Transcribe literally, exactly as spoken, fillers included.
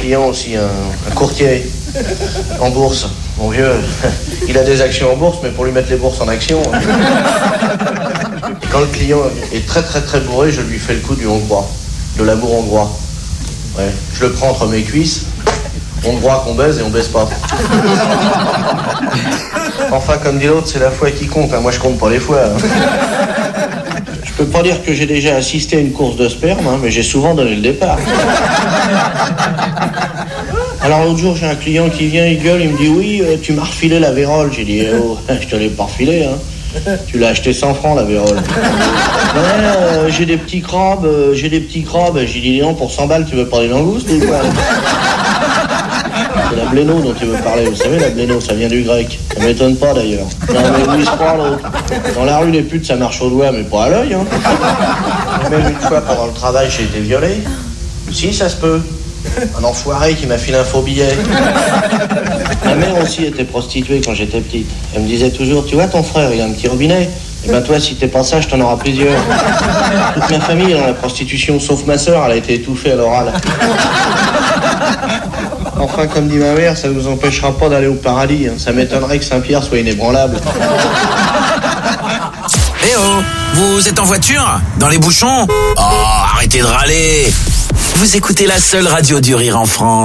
client aussi, un, un courtier en bourse. Mon vieux, il a des actions en bourse, mais pour lui mettre les bourses en action. Et quand le client est très très très bourré, je lui fais le coup du hongrois, de l'amour hongrois. Ouais, je le prends entre mes cuisses, hongrois qu'on baise et on baise pas. Enfin, comme dit l'autre, c'est la foi qui compte, hein. Moi je compte pas les fois. Hein. Je peux pas dire que j'ai déjà assisté à une course de sperme, hein, mais j'ai souvent donné le départ. Alors l'autre jour, j'ai un client qui vient, il gueule, il me dit « Oui, euh, tu m'as refilé la vérole. » J'ai dit eh, « Oh, je te l'ai pas refilé, hein. Tu l'as acheté cent francs, la vérole. » « Ouais, euh, j'ai des petits crabes, euh, j'ai des petits crabes. » J'ai dit « Non, pour cent balles, tu veux pas des langoustes ou quoi ?» C'est la bléno dont tu veux parler. Vous savez, la bléno, ça vient du grec. Ça m'étonne pas, d'ailleurs. Non, mais où il se prend, l'autre? Dans la rue, les putes, ça marche au doigt, mais pas à l'œil, hein. Même une fois, pendant le travail, j'ai été violé. Si, ça se peut. Un enfoiré qui m'a filé un faux billet. Ma mère aussi était prostituée quand j'étais petite. Elle me disait toujours, tu vois ton frère, il a un petit robinet. Et ben toi, si t'es pas sage, t'en auras plusieurs. Toute ma famille est dans la prostitution, sauf ma sœur, elle a été étouffée à l'oral. Enfin, comme dit ma mère, ça ne nous empêchera pas d'aller au paradis. Hein. Ça m'étonnerait que Saint-Pierre soit inébranlable. Eh oh, vous êtes en voiture? Dans les bouchons? Oh, arrêtez de râler. Vous écoutez la seule radio du rire en France.